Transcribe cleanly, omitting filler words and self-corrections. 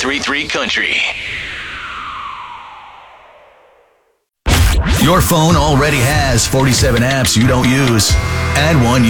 103.3 Country. Your phone already has 47 apps you don't use. Add one